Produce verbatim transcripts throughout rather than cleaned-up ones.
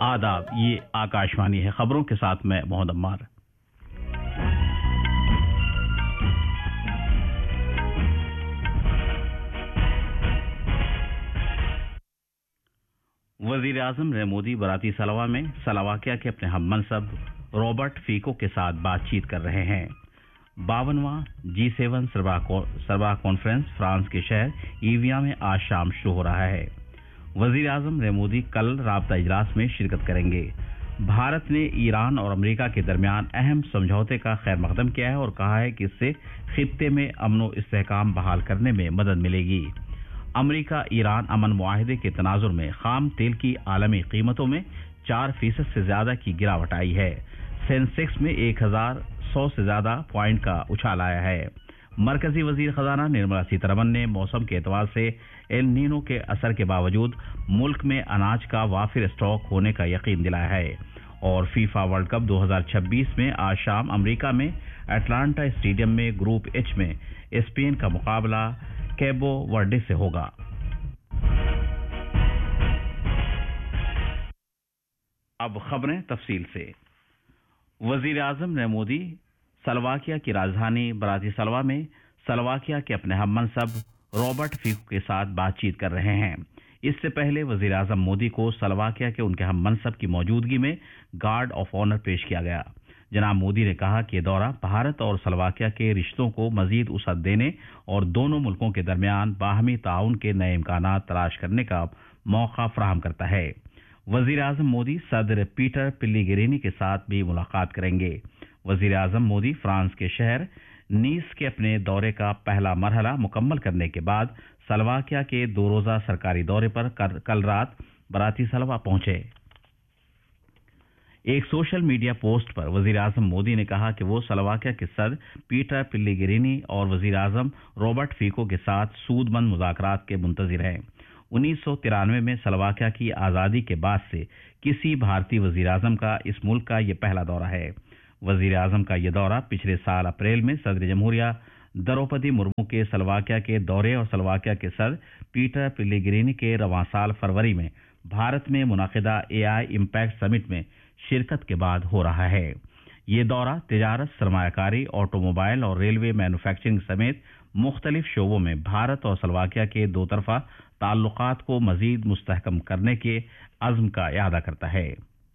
आदाब, ये आकाशवाणी है। खबरों के साथ मैं मोहम्मद अम्मार। वजीर आजम नरेंद्र मोदी ब्रातिस्लावा में स्लोवाकिया के अपने हम मनसब रॉबर्ट फीको के साथ बातचीत कर रहे हैं। बावनवां जी सेवन सरबराह कॉन्फ्रेंस फ्रांस के शहर ईविया में आज शाम शुरू हो रहा है। वजीर आजम नरेंद्र मोदी कल राबता इजलास में शिरकत करेंगे। भारत ने ईरान और अमेरिका के दरमियान अहम समझौते का खैर मकदम किया है और कहा है कि इससे खित्ते में अमन व इस्तेहकाम बहाल करने में मदद मिलेगी। अमेरिका ईरान अमन मुआहिदे के तनाजुर में खाम तेल की आलमी कीमतों में चार फीसद से ज्यादा की गिरावट आई है। सेंसेक्स में एक हजार सौ से ज्यादा पॉइंट का उछाल आया है। मरकजी वजीर खजाना निर्मला सीतारमन ने मौसम के एतबार से एल नीनो के असर के बावजूद मुल्क में अनाज का वाफिर स्टॉक होने का यकीन दिलाया है। और फीफा वर्ल्ड कप दो हजार छब्बीस में आज शाम अमेरिका में अटलांटा स्टेडियम में ग्रुप एच में स्पेन का मुकाबला कैबो वर्डे से होगा। अब खबरें तफसील से। वजीर आजम नरेंद्र मोदी स्लोवाकिया की राजधानी ब्रातिस्लावा में स्लोवाकिया के अपने हम मनसब रॉबर्ट फीको के साथ बातचीत कर रहे हैं। इससे पहले वजीर आजम मोदी को स्लोवाकिया के उनके हम मनसब की मौजूदगी में गार्ड ऑफ ऑनर पेश किया गया। जनाब मोदी ने कहा कि दौरा भारत और स्लोवाकिया के रिश्तों को मजीद वसअत देने और दोनों मुल्कों के दरमियान बाहमी ताउन के नए इम्कान तलाश करने का मौका फराहम करता है। वजीर आजम मोदी सदर पीटर पिल्लीगेरिनी के साथ भी मुलाकात करेंगे। वजीर आजम मोदी फ्रांस के शहर नीस के अपने दौरे का पहला मरहला मुकम्मल करने के बाद स्लोवाकिया के दो रोजा सरकारी दौरे पर कल रात ब्रातिस्लावा पहुंचे। एक सोशल मीडिया पोस्ट पर वजीर आजम मोदी ने कहा कि वो स्लोवाकिया के सदर पीटर पिल्लीगेरिनी और वजीर आजम रॉबर्ट फीको के साथ सूदमंद मुज़ाकरात के मुंतजिर हैं। उन्नीस सौ तिरानवे में स्लोवाकिया की आज़ादी के बाद से किसी भारतीय वजीर आजम का इस मुल्क का यह पहला दौरा है। वजीर आजम का यह दौरा पिछले साल अप्रैल में सदर जमहूरिया द्रौपदी मुर्मू के स्लोवाकिया के दौरे और स्लोवाकिया के सदर पीटर पिल्लीगेरिनी के रवां साल फरवरी में भारत में मुनाकिदा एआई इम्पैक्ट समिट में शिरकत के बाद हो रहा है। ये दौरा तिजारत, सरमायाकारी, ऑटोमोबाइल और रेलवे मैन्युफैक्चरिंग समेत मुख्तलिफ शोबों में भारत और स्लोवाकिया के दो तरफा ताल्लुकात को मजीद मुस्तहकम करने के अज़्म का इरादा करता है।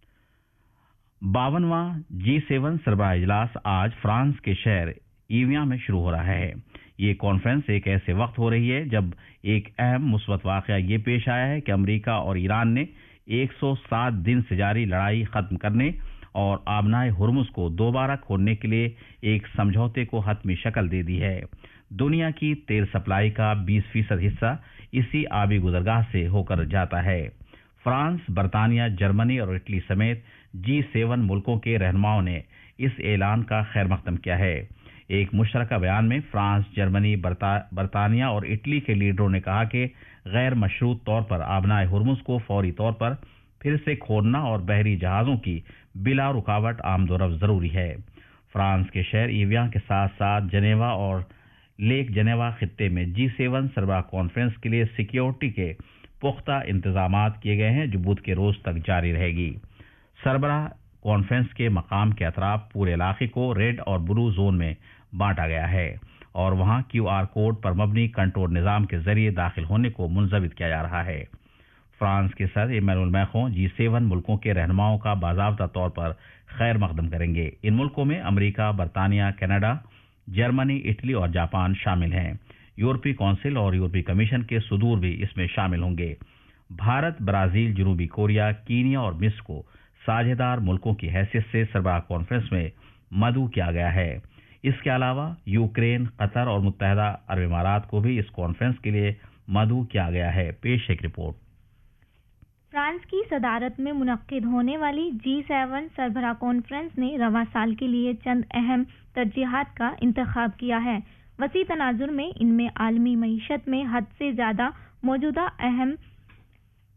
बावनवां जी सेवन सरबराह इजलास आज फ्रांस के शहर ईविया में शुरू हो रहा है। ये कॉन्फ्रेंस एक ऐसे वक्त हो रही है जब एक अहम मुस्बत वाक़या ये पेश आया है कि अमेरिका और ईरान ने एक सौ सात दिन से जारी लड़ाई खत्म करने और आबनाए हुर्मुज़ को दोबारा खोलने के लिए एक समझौते को हतमी शक्ल दे दी है। दुनिया की तेल सप्लाई का बीस फीसद हिस्सा इसी आबी गुजरगाह से होकर जाता है। फ्रांस, बरतानिया, जर्मनी और इटली समेत जी सेवन मुल्कों के रहनुमाओं ने इस ऐलान का खैर मकदम किया है। एक मुश्तरका बयान में फ्रांस, जर्मनी, बरता, बरतानिया और इटली के लीडरों ने कहा कि गैर मशरूत तौर पर आबनाए हुर्मुज़ को फौरी तौर पर फिर से खोलना और बहरी जहाज़ों की बिला रुकावट आमदोरफ्त जरूरी है। फ्रांस के शहर ईविया के साथ साथ जनेवा और लेक जनेवा खित्ते में जी सेवन सरबराह कॉन्फ्रेंस के लिए सिक्योरिटी के पुख्ता इंतजाम किए गए हैं जो बुध के रोज तक जारी रहेगी। सरबराह कॉन्फ्रेंस के मकाम के अतराफ पूरे इलाके को रेड और ब्लू जोन में बांटा गया है और वहां क्यू आर कोड पर मबनी कंट्रोल निज़ाम के जरिए दाखिल होने को मुंजवित किया जा रहा है। फ्रांस के सदर इमैनुअल मैक्रों जी सेवन मुल्कों के रहनुमाओं का बाज़ाब्ता तौर पर खैर मकदम करेंगे। इन मुल्कों में अमेरिका, बरतानिया, कनाडा, जर्मनी, इटली और जापान शामिल हैं। यूरोपीय काउंसिल और यूरोपीय कमीशन के सदूर भी इसमें शामिल होंगे। भारत, ब्राजील, जनूबी कोरिया, कीनिया और मिस्र को साझेदार मुल्कों की हैसियत से सरबराह कॉन्फ्रेंस में मदऊ किया गया है। इसके अलावा यूक्रेन, कतर और मुत्तहदा अरब इमारात को भी इस कॉन्फ्रेंस के लिए मदऊ किया गया है। पेश एक रिपोर्ट। फ्रांस की सदारत में मुनक्किद होने वाली जी सेवन सरबराह कॉन्फ्रेंस ने रवां साल के लिए चंद अहम तरजीहात का इंतखाब किया है। वसी तनाजुर में इनमें आलमी मईशत में हद से ज्यादा मौजूदा अहम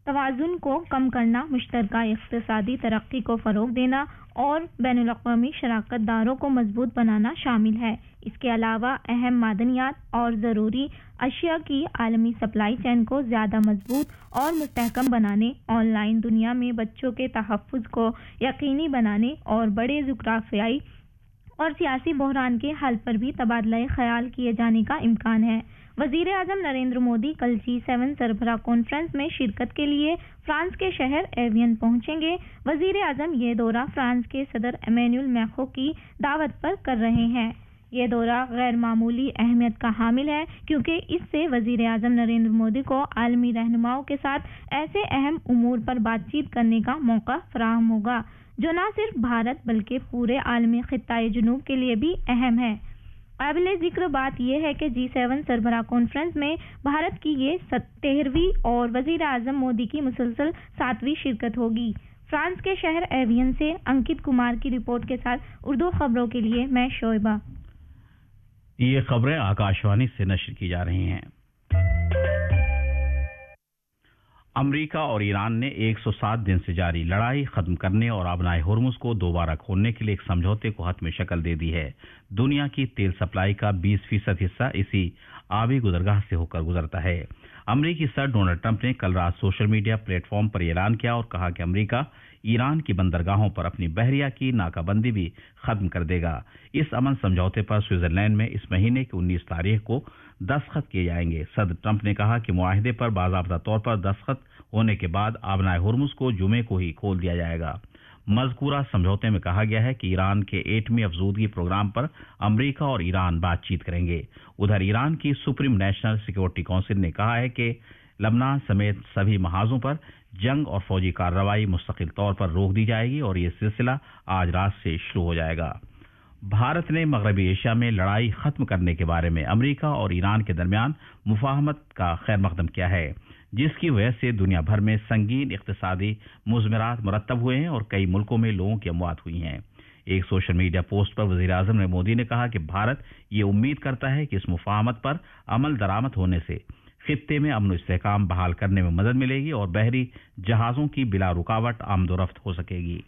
توازن کو کم کرنا، مشترکہ اقتصادی ترقی کو فروغ دینا اور بین الاقوامی شراکت داروں کو مضبوط بنانا شامل ہے۔ اس کے علاوہ اہم معدنیات اور ضروری اشیاء کی عالمی سپلائی چین کو زیادہ مضبوط اور مستحکم بنانے، آن لائن دنیا میں بچوں کے تحفظ کو یقینی بنانے اور بڑے جغرافیائی اور سیاسی بحران کے حل پر بھی تبادلہ خیال کیے جانے کا امکان ہے۔ وزیر اعظم نریندر مودی کل جی سیون سربراہ کانفرنس میں شرکت کے لیے فرانس کے شہر ایوین پہنچیں گے۔ وزیر اعظم یہ دورہ فرانس کے صدر ایمینوئل میکروں کی دعوت پر کر رہے ہیں۔ یہ دورہ غیر معمولی اہمیت کا حامل ہے کیونکہ اس سے وزیر اعظم نریندر مودی کو عالمی رہنماؤں کے ساتھ ایسے اہم امور پر بات چیت کرنے کا موقع فراہم ہوگا جو نہ صرف بھارت بلکہ پورے عالمی خطۂ جنوب کے لیے بھی اہم ہے۔ قابل ذکر بات یہ ہے کہ جی سیون سربراہ کانفرنس میں بھارت کی یہ تیرہویں اور وزیر اعظم مودی کی مسلسل ساتویں شرکت ہوگی۔ فرانس کے شہر ایوین سے انکت کمار کی رپورٹ کے ساتھ اردو خبروں کے لیے میں شعیبہ۔ یہ خبریں آکاشوانی سے نشر کی جا رہی ہیں۔ امریکہ اور ایران نے ایک سو سات دن سے جاری لڑائی ختم کرنے اور آبنائے ہرمز کو دوبارہ کھولنے کے لیے ایک سمجھوتے کو حتمی شکل دے دی ہے۔ دنیا کی تیل سپلائی کا بیس فیصد حصہ اسی آبی گزرگاہ سے ہو کر گزرتا ہے۔ امریکی صدر ڈونلڈ ٹرمپ نے کل رات سوشل میڈیا پلیٹ فارم پر اعلان کیا اور کہا کہ امریکہ ایران کی بندرگاہوں پر اپنی بحریہ کی ناکہ بندی بھی ختم کر دے گا۔ اس امن سمجھوتے پر سوئٹزرلینڈ میں اس مہینے کی انیس تاریخ کو دستخط کیے جائیں گے۔ صدر ٹرمپ نے کہا کہ معاہدے پر باضابطہ طور پر دستخط ہونے کے بعد آبنائے ہرمز کو جمعے کو ہی کھول دیا جائے گا۔ مذکورہ سمجھوتے میں کہا گیا ہے کہ ایران کے ایٹمی افزودگی پروگرام پر امریکہ اور ایران بات چیت کریں گے۔ ادھر ایران کی سپریم نیشنل سیکورٹی کونسل نے کہا ہے کہ لبنان سمیت سبھی محاذوں پر جنگ اور فوجی کارروائی مستقل طور پر روک دی جائے گی اور یہ سلسلہ آج رات سے شروع ہو جائے گا۔ بھارت نے مغربی ایشیا میں لڑائی ختم کرنے کے بارے میں امریکہ اور ایران کے درمیان مفاہمت کا خیر مقدم کیا ہے، جس کی وجہ سے دنیا بھر میں سنگین اقتصادی مضمرات مرتب ہوئے ہیں اور کئی ملکوں میں لوگوں کی اموات ہوئی ہیں۔ ایک سوشل میڈیا پوسٹ پر وزیر اعظم نے مودی نے کہا کہ بھارت یہ امید کرتا ہے کہ اس مفاہمت پر عمل درآمد ہونے سے خطے میں امن و استحکام بحال کرنے میں مدد ملے گی اور بحری جہازوں کی بلا رکاوٹ آمد و رفت ہو سکے گی۔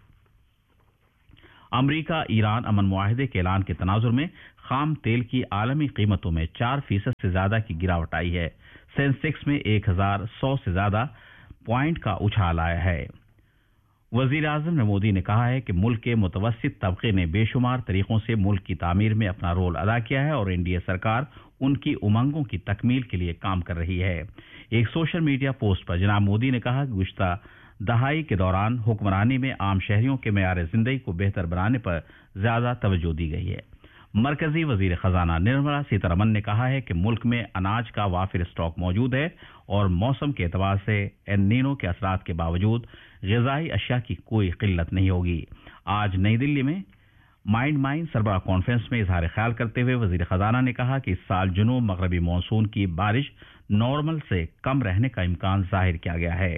امریکہ ایران امن معاہدے کے اعلان کے تناظر میں خام تیل کی عالمی قیمتوں میں چار فیصد سے زیادہ کی گراوٹ آئی ہے۔ سینسیکس میں ایک ہزار سو سے زیادہ پوائنٹ کا اچھال آیا ہے۔ وزیر اعظم مودی نے کہا ہے کہ ملک کے متوسط طبقے نے بے شمار طریقوں سے ملک کی تعمیر میں اپنا رول ادا کیا ہے اور این ڈی اے سرکار ان کی امنگوں کی تکمیل کے لیے کام کر رہی ہے۔ ایک سوشل میڈیا پوسٹ پر جناب مودی نے کہا کہ گزشتہ دہائی کے دوران حکمرانی میں عام شہریوں کے معیار زندگی کو بہتر بنانے پر زیادہ توجہ دی گئی ہے۔ مرکزی وزیر خزانہ نرملا سیتارمن نے کہا ہے کہ ملک میں اناج کا وافر اسٹاک موجود ہے اور موسم کے اعتبار سے ایل نینو کے اثرات کے باوجود غذائی اشیاء کی کوئی قلت نہیں ہوگی۔ آج نئی دلی میں مائنڈ مائن سربراہ کانفرنس میں اظہار خیال کرتے ہوئے وزیر خزانہ نے کہا کہ اس سال جنوب مغربی مانسون کی بارش نارمل سے کم رہنے کا امکان ظاہر کیا گیا ہے۔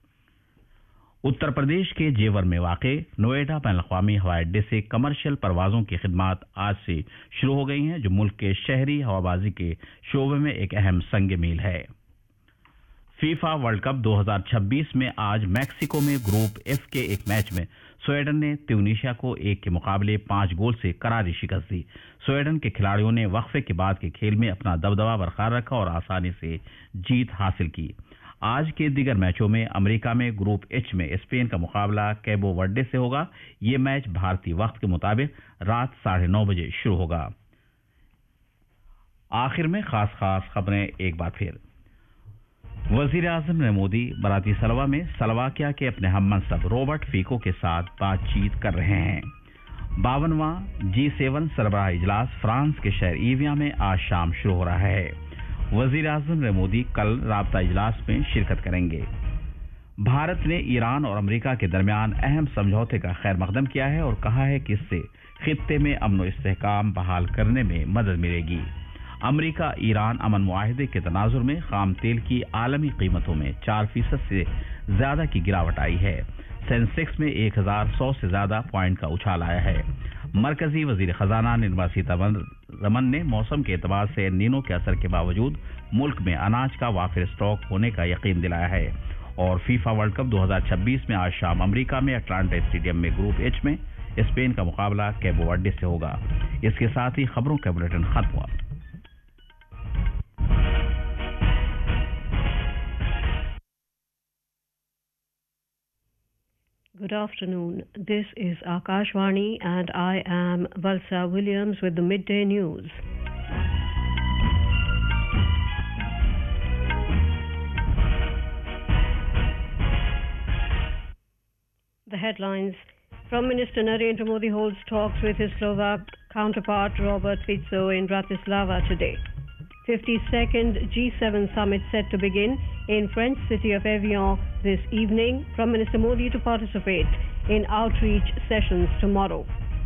اتر پردیش کے جیور میں واقع نوئیڈا بین الاقوامی ہوائی اڈے سے کمرشل پروازوں کی خدمات آج سے شروع ہو گئی ہیں، جو ملک کے شہری ہوابازی کے شعبے میں ایک اہم سنگ میل ہے۔ فیفا ورلڈ کپ دو ہزار چھبیس میں آج میکسیکو میں گروپ ایف کے ایک میچ میں سویڈن نے تیونیشیا کو ایک کے مقابلے پانچ گول سے کراری شکست دی۔ سویڈن کے کھلاڑیوں نے وقفے کے بعد کے کھیل میں اپنا دبدبہ برقرار رکھا اور آسانی سے جیت حاصل کی۔ آج کے دیگر میچوں میں امریکہ میں گروپ ایچ میں اسپین کا مقابلہ کیبو ورڈے سے ہوگا۔ یہ میچ بھارتی وقت کے مطابق رات ساڑھے نو بجے شروع ہوگا۔ آخر میں خاص خاص خبریں ایک بار پھر۔ وزیر اعظم نے مودی براتی سلوا میں سلواکیہ کے اپنے ہم منصب روبرٹ فیکو کے ساتھ بات چیت کر رہے ہیں۔ باونواں جی سیون سربراہ اجلاس فرانس کے شہر ایویاں میں آج شام شروع ہو رہا ہے۔ وزیر اعظم مودی کل رابطہ اجلاس میں شرکت کریں گے۔ بھارت نے ایران اور امریکہ کے درمیان اہم سمجھوتے کا خیر مقدم کیا ہے اور کہا ہے کہ اس سے خطے میں امن و استحکام بحال کرنے میں مدد ملے گی۔ امریکہ ایران امن معاہدے کے تناظر میں خام تیل کی عالمی قیمتوں میں چار فیصد سے زیادہ کی گراوٹ آئی ہے۔ سینسیکس میں ایک ہزار سو سے زیادہ پوائنٹ کا اچھال آیا ہے۔ مرکزی وزیر خزانہ نرملا سیتارمن نے موسم کے اعتبار سے نینو کے اثر کے باوجود ملک میں اناج کا وافر اسٹاک ہونے کا یقین دلایا ہے۔ और फीफा वर्ल्ड कप दो हज़ार छब्बीस में आज शाम अमेरिका में अटलांटा स्टेडियम में ग्रुप एच में स्पेन का मुकाबला कैबो वर्डे से होगा। इसके साथ ही खबरों का बुलेटिन खत्म हुआ। Good afternoon. This is Akashvani and I am Valsa Williams with the midday news. The headlines. Prime Minister Narendra Modi holds talks with his Slovak counterpart Robert Fico in Bratislava today. fifty-second G seven summit set to begin in French city of Evian this evening. Prime Minister Modi to participate in outreach sessions tomorrow.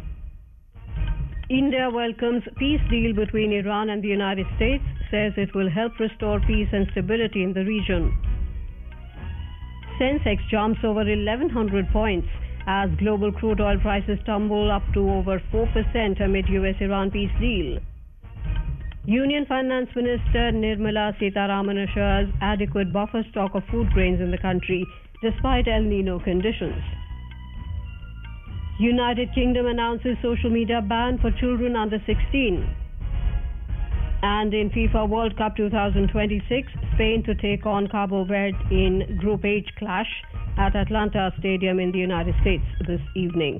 India welcomes peace deal between Iran and the United States, says it will help restore peace and stability in the region. Sensex jumps over eleven hundred points as global crude oil prices tumble up to over four percent amid U S Iran peace deal. Union Finance Minister Nirmala Sitharaman assures adequate buffer stock of food grains in the country despite El Nino conditions. United Kingdom announces social media ban for children under sixteen. And in FIFA World Cup twenty twenty-six, Spain to take on Cabo Verde in Group H clash at Atlanta Stadium in the United States this evening.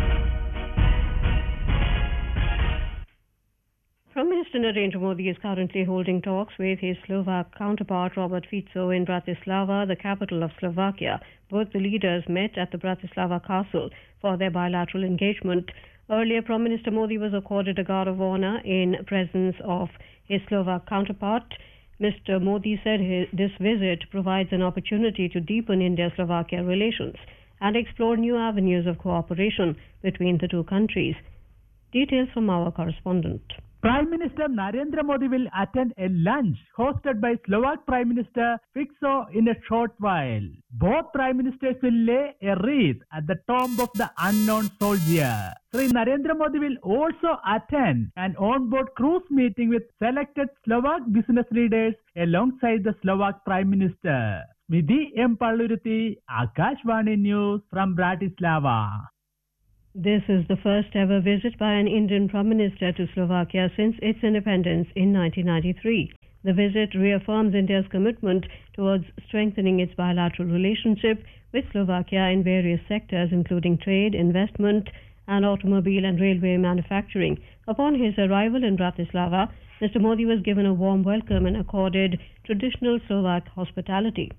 Prime Minister Narendra Modi is currently holding talks with his Slovak counterpart Robert Fico in Bratislava, the capital of Slovakia. Both the leaders met at the Bratislava Castle for their bilateral engagement. Earlier, Prime Minister Modi was accorded a Guard of Honor in presence of his Slovak counterpart. Mister Modi said his, this visit provides an opportunity to deepen India-Slovakia relations and explore new avenues of cooperation between the two countries. Details from our correspondent. Prime Minister Narendra Modi will attend a lunch hosted by Slovak Prime Minister Fico in a short while. Both Prime Ministers will lay a wreath at the tomb of the unknown soldier. Sri Narendra Modi will also attend an on-board cruise meeting with selected Slovak business leaders alongside the Slovak Prime Minister. Smidhi M. Palluruthi, Akashvani News from Bratislava. This is the first ever visit by an Indian Prime Minister to Slovakia since its independence in nineteen ninety-three. The visit reaffirms India's commitment towards strengthening its bilateral relationship with Slovakia in various sectors, including trade, investment, and automobile and railway manufacturing. Upon his arrival in Bratislava, Mister Modi was given a warm welcome and accorded traditional Slovak hospitality.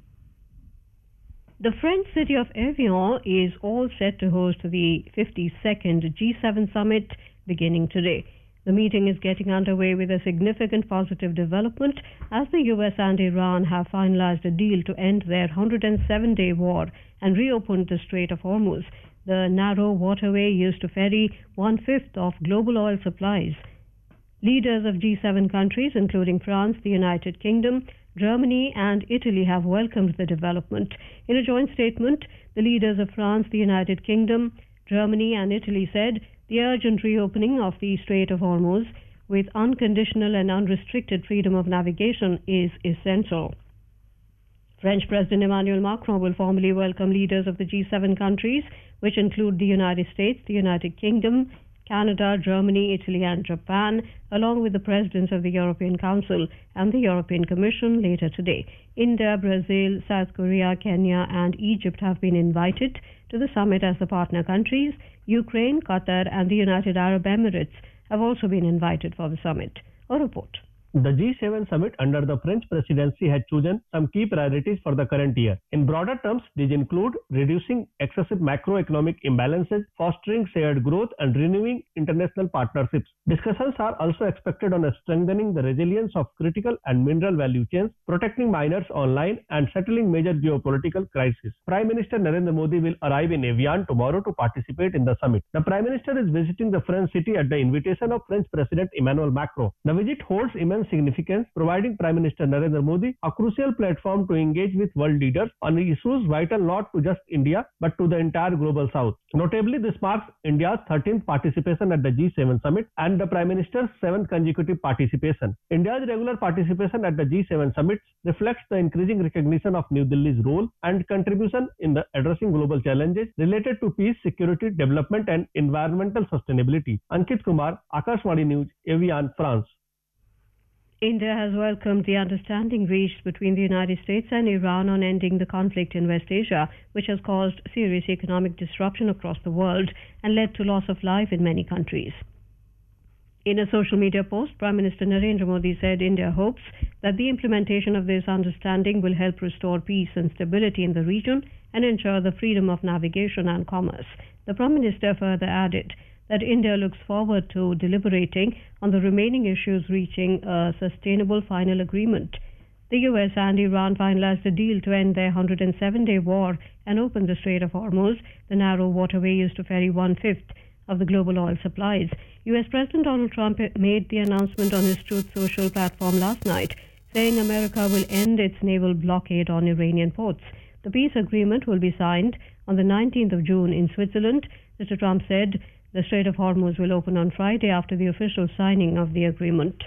The French city of Evian is all set to host the fifty-second G seven summit beginning today. The meeting is getting underway with a significant positive development as the U S and Iran have finalized a deal to end their one hundred seven day war and reopened the Strait of Hormuz, the narrow waterway used to ferry one-fifth of global oil supplies. Leaders of G seven countries, including France, the United Kingdom, Germany and Italy, have welcomed the development. In a joint statement, the leaders of France, the United Kingdom, Germany and Italy said the urgent reopening of the Strait of Hormuz with unconditional and unrestricted freedom of navigation is essential. French President Emmanuel Macron will formally welcome leaders of the G seven countries, which include the United States, the United Kingdom, Canada, Germany, Italy and Japan, along with the presidents of the European Council and the European Commission later today. India, Brazil, South Korea, Kenya and Egypt have been invited to the summit as the partner countries. Ukraine, Qatar and the United Arab Emirates have also been invited for the summit. A report. The G seven summit under the French presidency had chosen some key priorities for the current year. In broader terms, these include reducing excessive macroeconomic imbalances, fostering shared growth, and renewing international partnerships. Discussions are also expected on strengthening the resilience of critical and mineral value chains, protecting miners online, and settling major geopolitical crises. Prime Minister Narendra Modi will arrive in Evian tomorrow to participate in the summit. The Prime Minister is visiting the French city at the invitation of French President Emmanuel Macron. The visit holds immense immense significance, providing Prime Minister Narendra Modi a crucial platform to engage with world leaders on issues vital not to just India but to the entire global south. Notably, this marks India's thirteenth participation at the G seven summit and the Prime Minister's seventh consecutive participation. India's regular participation at the G seven summits reflects the increasing recognition of New Delhi's role and contribution in the addressing global challenges related to peace, security, development and environmental sustainability. Ankit Kumar, Akashvani News, Evian, France. India has welcomed the understanding reached between the United States and Iran on ending the conflict in West Asia, which has caused serious economic disruption across the world and led to loss of life in many countries. In a social media post, Prime Minister Narendra Modi said India hopes that the implementation of this understanding will help restore peace and stability in the region and ensure the freedom of navigation and commerce. The Prime Minister further added that India looks forward to deliberating on the remaining issues, reaching a sustainable final agreement. The U S and Iran finalized a deal to end their one hundred seven day war and open the Strait of Hormuz, the narrow waterway used to ferry one-fifth of the global oil supplies. U S President Donald Trump made the announcement on his Truth Social platform last night, saying America will end its naval blockade on Iranian ports. The peace agreement will be signed on the nineteenth of June in Switzerland. Mister Trump said the Strait of Hormuz will open on Friday after the official signing of the agreement.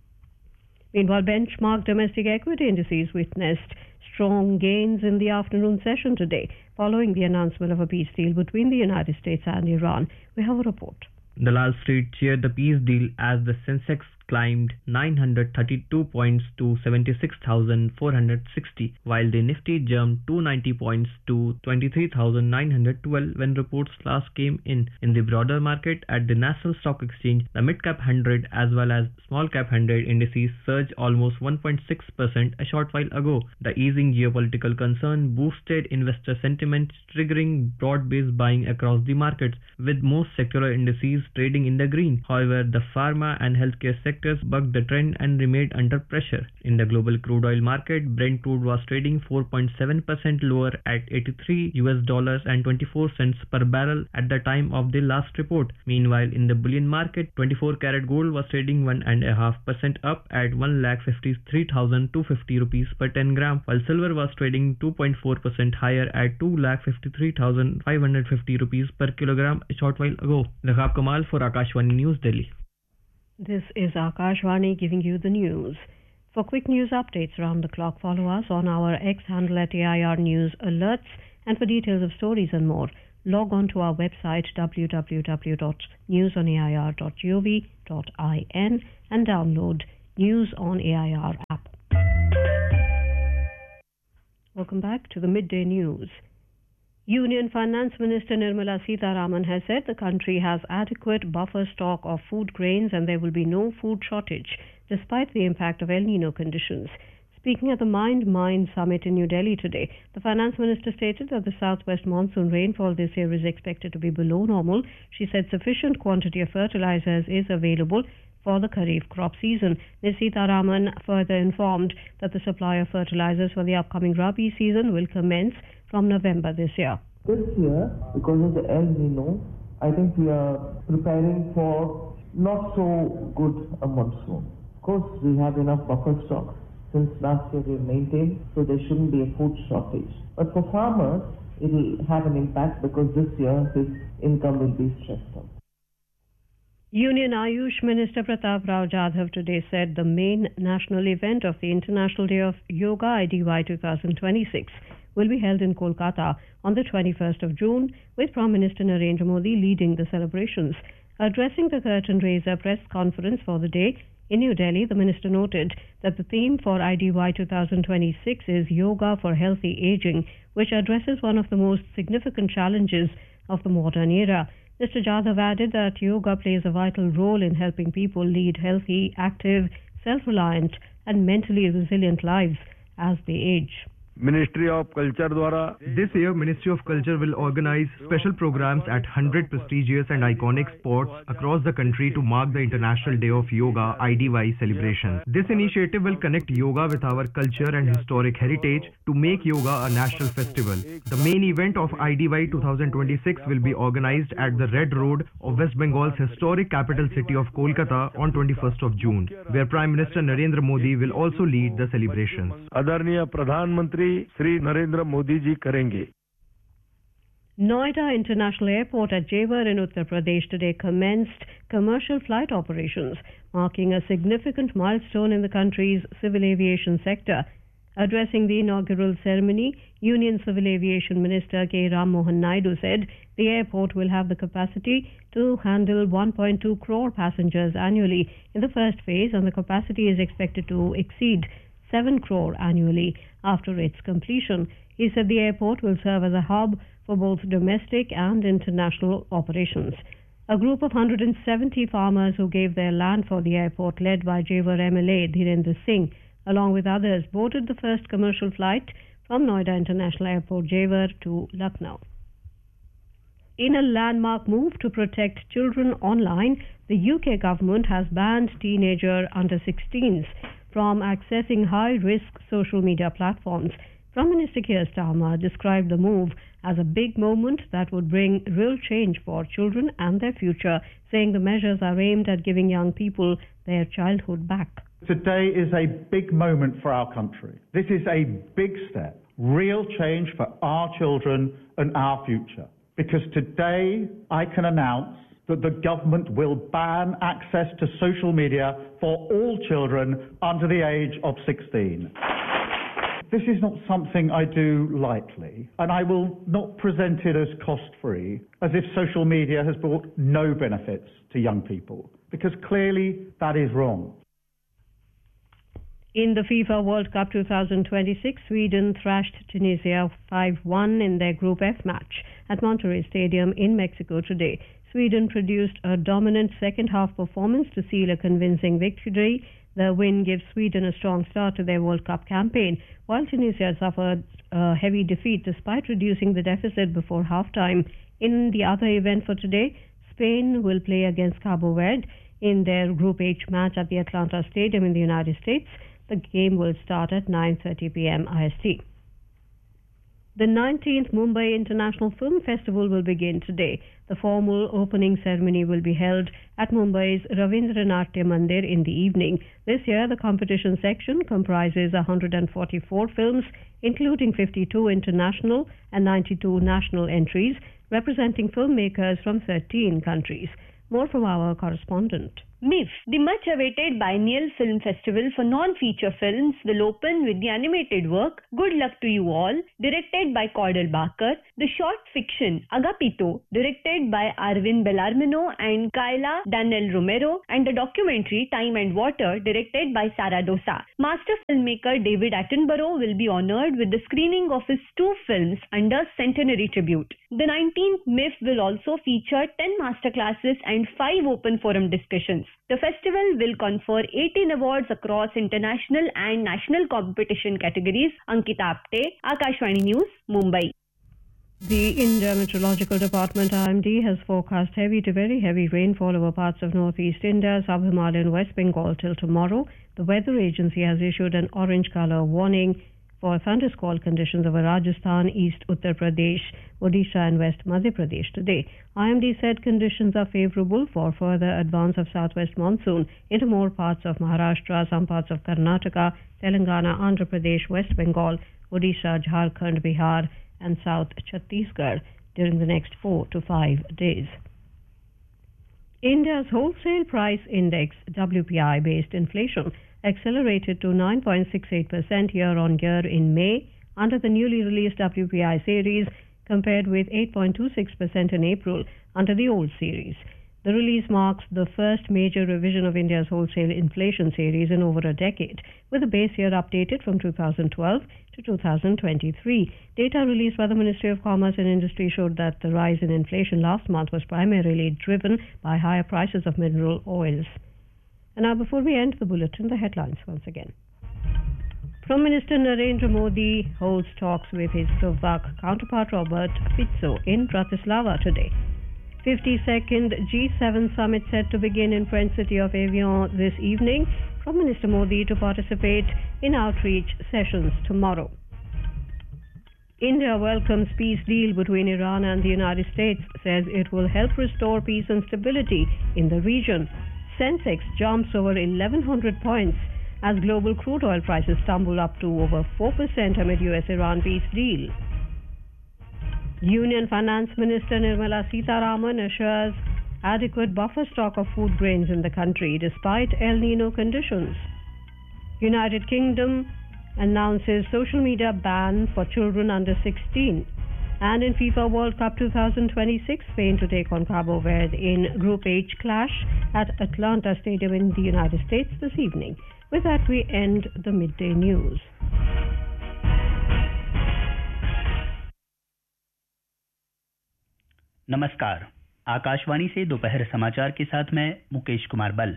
Meanwhile, benchmark domestic equity indices witnessed strong gains in the afternoon session today, following the announcement of a peace deal between the United States and Iran. We have a report. Dalal Street cheered the peace deal as the Sensex climbed nine hundred thirty-two points to seventy-six thousand four hundred sixty, while the Nifty jumped two hundred ninety points to twenty-three thousand nine hundred twelve when reports last came in. In the broader market, at the National Stock Exchange, the Mid-Cap one hundred as well as Small-Cap one hundred indices surged almost one point six percent a short while ago. The easing geopolitical concern boosted investor sentiment, triggering broad-based buying across the markets, with most sectoral indices trading in the green. However, the pharma and healthcare sectors bucked the trend and remained under pressure. In the global crude oil market, Brent crude was trading four point seven percent lower at eighty-three U S dollars and twenty-four cents per barrel at the time of the last report. Meanwhile, in the bullion market, twenty-four karat gold was trading one point five percent up at one lakh fifty-three thousand two hundred fifty rupees per ten gram, while silver was trading two point four percent higher at two lakh fifty-three thousand five hundred fifty rupees per kilogram a short while ago. Raghab Kamal for Akashvani News, Delhi. This is Akashvani giving you the news. For quick news updates around the clock, follow us on our X handle at A I R News Alerts, and for details of stories and more, log on to our website w w w dot news on a i r dot gov dot in and download News on A I R app. Welcome back to the midday news. Union Finance Minister Nirmala Sitharaman has said the country has adequate buffer stock of food grains and there will be no food shortage despite the impact of El Nino conditions. Speaking at the Mind Mind Summit in New Delhi today, the Finance Minister stated that the southwest monsoon rainfall this year is expected to be below normal. She said sufficient quantity of fertilizers is available for the Kharif crop season. Miz Sitharaman further informed that the supply of fertilizers for the upcoming Rabi season will commence from November this year. This year, because of the El Nino, I think we are preparing for not so good a monsoon. Of course, we have enough buffer stock. Since last year we maintained, so there shouldn't be a food shortage. But for farmers, it will have an impact because this year his income will be stressed out. Union Ayush Minister Pratap Rao Jadhav today said the main national event of the International Day of Yoga I D Y twenty twenty-six will be held in Kolkata on the twenty-first of June, with Prime Minister Narendra Modi leading the celebrations. Addressing the curtain raiser press conference for the day in New Delhi, the minister noted that the theme for I D Y twenty twenty-six is Yoga for Healthy Aging, which addresses one of the most significant challenges of the modern era. Mister Jadhav added that yoga plays a vital role in helping people lead healthy, active, self-reliant and mentally resilient lives as they age. Ministry of culture द्वारा This year, Ministry of Culture will organize special programs at one hundred prestigious and iconic spots across the country to mark the International Day of Yoga I D Y celebrations. This initiative will connect yoga with our culture and historic heritage to make yoga a national festival. The main event of I D Y twenty twenty-six will be organized at the Red Road of West Bengal's historic capital city of Kolkata on twenty-first of June, where Prime Minister Narendra Modi will also lead the celebrations. आदरणीय प्रधानमंत्री श्री नरेंद्र मोदी जी करेंगे. Noida International Airport at Jewar in Uttar Pradesh today commenced commercial flight operations, marking a significant milestone in the country's civil aviation sector. Addressing the inaugural ceremony, Union Civil Aviation Minister K. Ram Mohan Naidu said the airport will have the capacity to handle one point two crore passengers annually in the first phase, and the capacity is expected to exceed seven crore annually after its completion. He said the airport will serve as a hub for both domestic and international operations. A group of one hundred seventy farmers who gave their land for the airport, led by Jewar M L A Dhirendra Singh, along with others, boarded the first commercial flight from Noida International Airport, Jewar to Lucknow. In a landmark move to protect children online, the U K government has banned teenager under sixteens from accessing high-risk social media platforms. Prime Minister Keir Starmer described the move as a big moment that would bring real change for children and their future, saying the measures are aimed at giving young people their childhood back. Today is a big moment for our country. This is a big step, real change for our children and our future. Because today I can announce that the government will ban access to social media for all children under the age of sixteen. This is not something I do lightly, and I will not present it as cost-free, as if social media has brought no benefits to young people, because clearly that is wrong. In the FIFA World Cup twenty twenty-six, Sweden thrashed Tunisia five one in their Group F match at Monterrey Stadium in Mexico today. Sweden produced a dominant second-half performance to seal a convincing victory. The win gives Sweden a strong start to their World Cup campaign, while Tunisia suffered a heavy defeat despite reducing the deficit before halftime. In the other event for today, Spain will play against Cabo Verde in their Group H match at the Atlanta Stadium in the United States. The game will start at nine thirty p m I S T. The nineteenth Mumbai International Film Festival will begin today. The formal opening ceremony will be held at Mumbai's Ravindra Natya Mandir in the evening. This year, the competition section comprises one hundred forty-four films, including fifty-two international and ninety-two national entries, representing filmmakers from thirteen countries. More from our correspondent. M I F, the much-awaited biennial film festival for non-feature films, will open with the animated work Good Luck to You All, directed by Cordell Barker, the short fiction Agapito, directed by Arvin Bellarmino and Kayla Daniel Romero, and the documentary Time and Water, directed by Sara Dosa. Master filmmaker David Attenborough will be honoured with the screening of his two films under Centenary Tribute. The nineteenth M I F will also feature ten masterclasses and five open forum discussions. The festival will confer eighteen awards across international and national competition categories. Ankita Apte, Akashvani News, Mumbai. The India Meteorological Department I M D has forecast heavy to very heavy rainfall over parts of northeast India, sub-Himalayan West Bengal till tomorrow. The weather agency has issued an orange color warning for thundersquall conditions over Rajasthan, East Uttar Pradesh, Odisha and West Madhya Pradesh today. I M D said conditions are favourable for further advance of southwest monsoon into more parts of Maharashtra, some parts of Karnataka, Telangana, Andhra Pradesh, West Bengal, Odisha, Jharkhand, Bihar and South Chhattisgarh during the next four to five days. India's wholesale price index, W P I-based inflation, accelerated to nine point six eight percent year-on-year in May under the newly released W P I series, compared with eight point two six percent in April under the old series. The release marks the first major revision of India's wholesale inflation series in over a decade, with the base year updated from two thousand twelve to two thousand twenty-three. Data released by the Ministry of Commerce and Industry showed that the rise in inflation last month was primarily driven by higher prices of mineral oils. And now, before we end the bulletin, the headlines once again. Prime Minister Narendra Modi holds talks with his Slovak counterpart Robert Fico in Bratislava today. fifty-second G seven summit set to begin in French city of Evian this evening. Prime Minister Modi to participate in outreach sessions tomorrow. India welcomes peace deal between Iran and the United States, says it will help restore peace and stability in the region. Sensex jumps over eleven hundred points as global crude oil prices tumble up to over four percent amid U S Iran peace deal. Union Finance Minister Nirmala Sitharaman assures adequate buffer stock of food grains in the country despite El Nino conditions. United Kingdom announces social media ban for children under sixteen. And in FIFA World Cup twenty twenty-six, Spain to take on Cabo Verde in Group H clash at Atlanta Stadium in the United States this evening. With that, we end the midday news. नमस्कार, आकाशवाणी से दोपहर समाचार के साथ मैं मुकेश कुमार बल।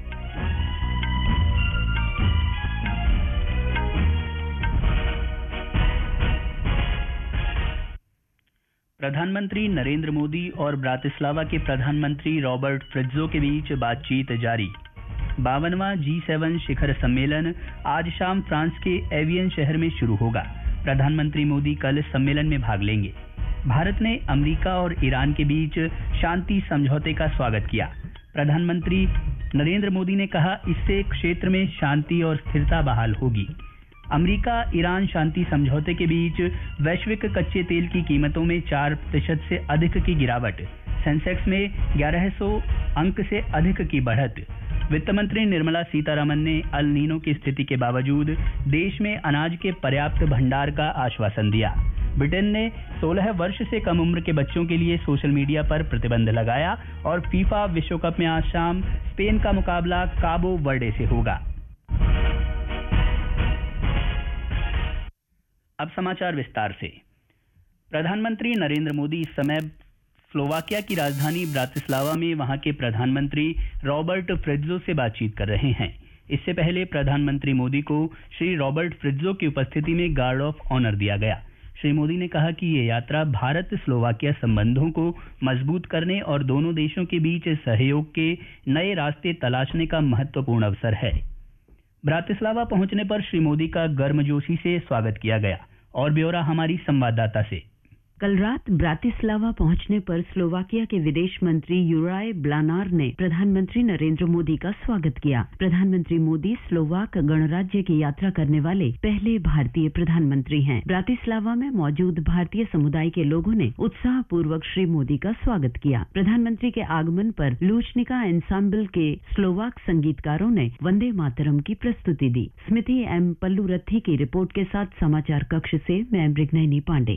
प्रधानमंत्री नरेंद्र मोदी और ब्रातिस्लावा के प्रधानमंत्री रॉबर्ट फिट्जो के बीच बातचीत जारी। बावनवां जी सेवन शिखर सम्मेलन आज शाम फ्रांस के एवियन शहर में शुरू होगा। प्रधानमंत्री मोदी कल सम्मेलन में भाग लेंगे। भारत ने अमेरिका और ईरान के बीच शांति समझौते का स्वागत किया। प्रधानमंत्री नरेंद्र मोदी ने कहा, इससे क्षेत्र में शांति और स्थिरता बहाल होगी। अमेरिका ईरान शांति समझौते के बीच वैश्विक कच्चे तेल की कीमतों में चार प्रतिशत से अधिक की गिरावट, सेंसेक्स में ग्यारह सौ अंक से अधिक की बढ़त। वित्त मंत्री निर्मला सीतारमन ने अल नीनो की स्थिति के बावजूद देश में अनाज के पर्याप्त भंडार का आश्वासन दिया। ब्रिटेन ने सोलह वर्ष से कम उम्र के बच्चों के लिए सोशल मीडिया पर प्रतिबंध लगाया और फीफा विश्व कप में आज शाम स्पेन का मुकाबला काबो वर्डे से होगा। अब समाचार विस्तार से। प्रधानमंत्री नरेंद्र मोदी इस समय स्लोवाकिया की राजधानी ब्रातिस्लावा में वहां के प्रधानमंत्री रॉबर्ट फिट्जो से बातचीत कर रहे हैं। इससे पहले प्रधानमंत्री मोदी को श्री रॉबर्ट फिट्जो की उपस्थिति में गार्ड ऑफ ऑनर दिया गया। श्री मोदी ने कहा कि ये यात्रा भारत स्लोवाकिया संबंधों को मजबूत करने और दोनों देशों के बीच सहयोग के नए रास्ते तलाशने का महत्वपूर्ण अवसर है। ब्रातिस्लावा पहुंचने पर श्री मोदी का गर्मजोशी से स्वागत किया गया। और ब्यौरा हमारी संवाददाता से। कल रात ब्रातिस्लावा पहुंचने पर स्लोवाकिया के विदेश मंत्री यूराय ब्लानार ने प्रधानमंत्री नरेंद्र मोदी का स्वागत किया। प्रधानमंत्री मोदी स्लोवाक गणराज्य की यात्रा करने वाले पहले भारतीय प्रधानमंत्री हैं। ब्रातिस्लावा में मौजूद भारतीय समुदाय के लोगों ने उत्साहपूर्वक श्री मोदी का स्वागत किया। प्रधानमंत्री के आगमन पर लूचनिका एंसाम्बल के स्लोवाक संगीतकारों ने वंदे मातरम की प्रस्तुति दी। स्मृति एम पल्लूरथी की रिपोर्ट के साथ समाचार कक्ष से मैं मृगनयनी पांडे।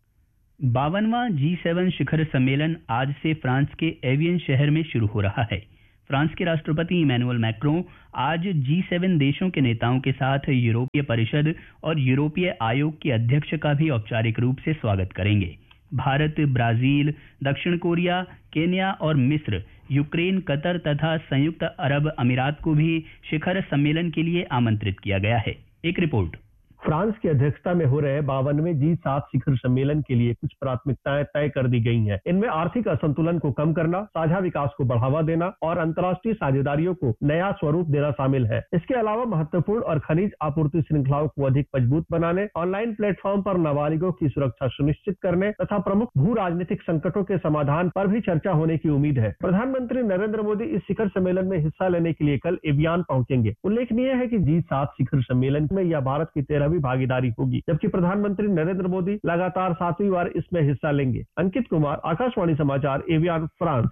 बावनवां जी सेवन शिखर सम्मेलन आज से फ्रांस के एवियन शहर में शुरू हो रहा है। फ्रांस के राष्ट्रपति इमैनुअल मैक्रों आज जी सेवन देशों के नेताओं के साथ यूरोपीय परिषद और यूरोपीय आयोग के अध्यक्ष का भी औपचारिक रूप से स्वागत करेंगे। भारत, ब्राजील, दक्षिण कोरिया, केन्या और मिस्र, यूक्रेन, कतर तथा संयुक्त अरब अमीरात को भी शिखर सम्मेलन के लिए आमंत्रित किया गया है। एक रिपोर्ट। फ्रांस की अध्यक्षता में हो रहे बावनवें जी सात शिखर सम्मेलन के लिए कुछ प्राथमिकताएं तय कर दी गई हैं। इनमें आर्थिक असंतुलन को कम करना, साझा विकास को बढ़ावा देना और अंतर्राष्ट्रीय साझेदारियों को नया स्वरूप देना शामिल है। इसके अलावा महत्वपूर्ण और खनिज आपूर्ति श्रृंखलाओं को अधिक मजबूत बनाने, ऑनलाइन प्लेटफॉर्म पर नाबालिगों की सुरक्षा सुनिश्चित करने तथा प्रमुख भू राजनीतिक संकटों के समाधान पर भी चर्चा होने की उम्मीद है। प्रधानमंत्री नरेंद्र मोदी इस शिखर सम्मेलन में हिस्सा लेने के लिए कल एवियान पहुंचेंगे। उल्लेखनीय है कि जी सात शिखर सम्मेलन में यह भारत की तेरहवीं भागीदारी होगी, जबकि प्रधानमंत्री नरेंद्र मोदी लगातार सातवीं बार इसमें हिस्सा लेंगे। अंकित कुमार, आकाशवाणी समाचार, एवियान, फ्रांस।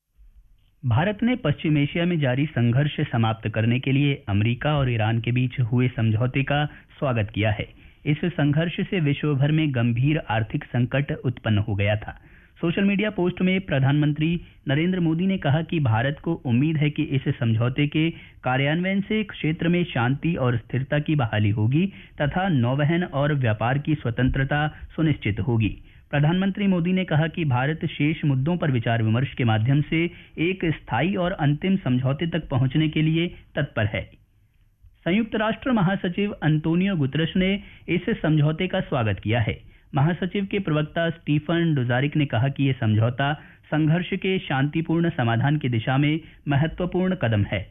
भारत ने पश्चिम एशिया में जारी संघर्ष समाप्त करने के लिए अमेरिका और ईरान के बीच हुए समझौते का स्वागत किया है। इस संघर्ष से विश्व भर में गंभीर आर्थिक संकट उत्पन्न हो गया था। सोशल मीडिया पोस्ट में प्रधानमंत्री नरेंद्र मोदी ने कहा कि भारत को उम्मीद है कि इस समझौते के कार्यान्वयन से क्षेत्र में शांति और स्थिरता की बहाली होगी तथा नौवहन और व्यापार की स्वतंत्रता सुनिश्चित होगी। प्रधानमंत्री मोदी ने कहा कि भारत शेष मुद्दों पर विचार विमर्श के माध्यम से एक स्थायी और अंतिम समझौते तक पहुंचने के लिए तत्पर है। संयुक्त राष्ट्र महासचिव अंतोनियो गुतरश ने इस समझौते का स्वागत किया है। महासचिव के प्रवक्ता स्टीफन डुजारिक ने कहा कि यह समझौता संघर्ष के शांतिपूर्ण समाधान की दिशा में महत्वपूर्ण कदम है।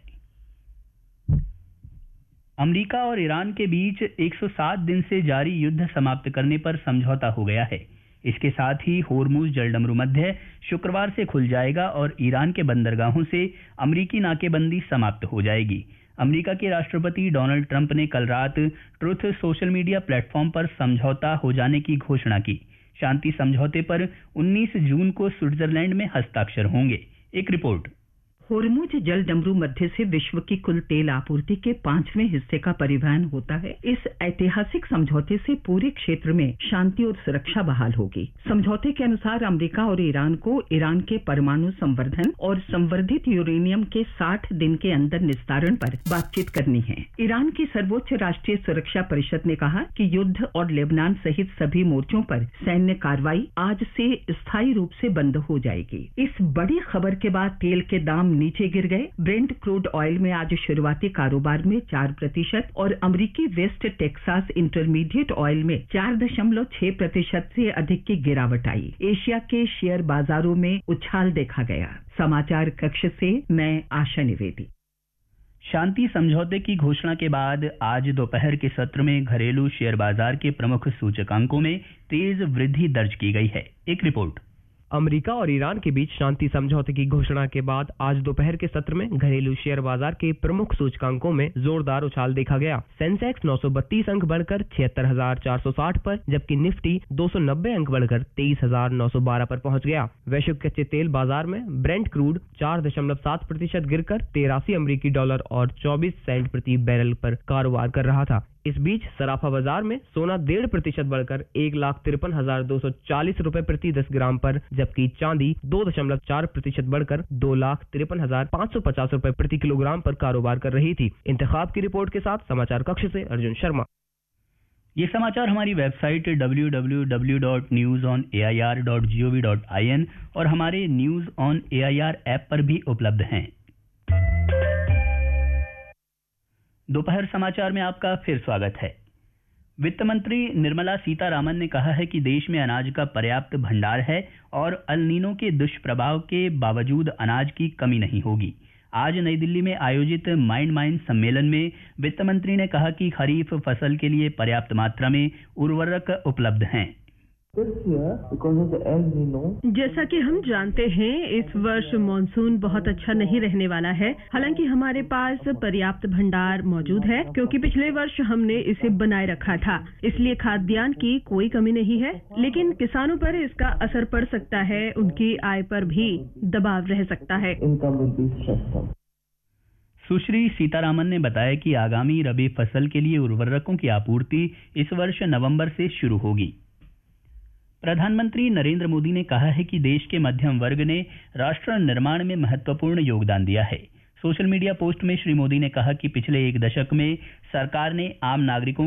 अमेरिका और ईरान के बीच एक सौ सात दिन से जारी युद्ध समाप्त करने पर समझौता हो गया है। इसके साथ ही होर्मुज जलडमरू मध्य शुक्रवार से खुल जाएगा और ईरान के बंदरगाहों से अमेरिकी नाकेबंदी समाप्त हो जाएगी। अमेरिका के राष्ट्रपति डोनाल्ड ट्रंप ने कल रात ट्रुथ सोशल मीडिया प्लेटफॉर्म पर समझौता हो जाने की घोषणा की। शांति समझौते पर उन्नीस जून को स्विट्जरलैंड में हस्ताक्षर होंगे। एक रिपोर्ट। होर्मुज जल डमरू मध्य से विश्व की कुल तेल आपूर्ति के पांचवें हिस्से का परिवहन होता है। इस ऐतिहासिक समझौते से पूरे क्षेत्र में शांति और सुरक्षा बहाल होगी। समझौते के अनुसार अमेरिका और ईरान को ईरान के परमाणु संवर्धन और संवर्धित यूरेनियम के साठ दिन के अंदर निस्तारण पर बातचीत करनी है। ईरान की सर्वोच्च राष्ट्रीय सुरक्षा परिषद ने कहा कि युद्ध और लेबनान सहित सभी मोर्चों पर सैन्य कार्रवाई आज से स्थायी रूप से बंद हो जाएगी। इस बड़ी खबर के बाद तेल के दाम नीचे गिर गए। ब्रेंट क्रूड ऑयल में आज शुरुआती कारोबार में चार प्रतिशत और अमेरिकी वेस्ट टेक्सास इंटरमीडिएट ऑयल में चार दशमलव छह प्रतिशत से अधिक की गिरावट आई। एशिया के शेयर बाजारों में उछाल देखा गया। समाचार कक्ष से मैं आशा निवेदी। शांति समझौते की घोषणा के बाद आज दोपहर के सत्र में घरेलू शेयर बाजार के प्रमुख सूचकांकों में तेज वृद्धि दर्ज की गई है। एक रिपोर्ट। अमेरिका और ईरान के बीच शांति समझौते की घोषणा के बाद आज दोपहर के सत्र में घरेलू शेयर बाजार के प्रमुख सूचकांकों में जोरदार उछाल देखा गया। सेंसेक्स नौ सौ बत्तीस अंक बढ़कर छिहत्तर हजार चार सौ साठ पर, जबकि निफ्टी दो सौ नब्बे अंक बढ़कर तेईस हजार नौ सौ बारह पर पहुंच गया। वैश्विक कच्चे तेल बाजार में ब्रेंट क्रूड चार दशमलव सात प्रतिशत गिरकर तिरासी अमरीकी डॉलर और चौबीस सेंट प्रति बैरल पर कारोबार कर रहा था। इस बीच सराफा बाजार में सोना डेढ़ प्रतिशत बढ़कर एक लाख तिरपन हजार दो सौ चालीस रुपए प्रति दस ग्राम पर, जबकि चांदी दो दशमलव चार प्रतिशत बढ़कर दो लाख तिरपन हजार पाँच सौ पचास रुपए प्रति किलोग्राम पर कारोबार कर रही थी। इंतखाब की रिपोर्ट के साथ समाचार कक्ष से अर्जुन शर्मा। ये समाचार हमारी website W W W dot news on A I R dot G O V dot I N और हमारे news on A I R app पर भी उपलब्ध हैं। दोपहर समाचार में आपका फिर स्वागत है। वित्त मंत्री निर्मला सीतारामन ने कहा है कि देश में अनाज का पर्याप्त भंडार है और अल नीनो के दुष्प्रभाव के बावजूद अनाज की कमी नहीं होगी। आज नई दिल्ली में आयोजित माइंड माइन सम्मेलन में वित्त मंत्री ने कहा कि खरीफ फसल के लिए पर्याप्त मात्रा में उर्वरक उपलब्ध हैं। जैसा कि हम जानते हैं, इस वर्ष मानसून बहुत अच्छा नहीं रहने वाला है। हालांकि हमारे पास पर्याप्त भंडार मौजूद है क्योंकि पिछले वर्ष हमने इसे बनाए रखा था, इसलिए खाद्यान्न की कोई कमी नहीं है। लेकिन किसानों पर इसका असर पड़ सकता है, उनकी आय पर भी दबाव रह सकता है। सुश्री सीतारामन ने बताया कि आगामी रबी फसल के लिए उर्वरकों की आपूर्ति इस वर्ष नवंबर से शुरू होगी। प्रधानमंत्री नरेंद्र मोदी ने कहा है कि देश के मध्यम वर्ग ने राष्ट्र निर्माण में महत्वपूर्ण योगदान दिया है। सोशल मीडिया पोस्ट में श्री मोदी ने कहा कि पिछले एक दशक में सरकार ने आम नागरिकों